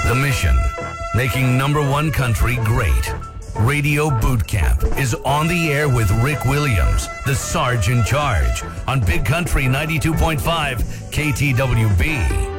The mission, making number one country great. Radio Boot Camp is on the air with Rick Williams, the Sarge in Charge, on Big Country 92.5 KTWB.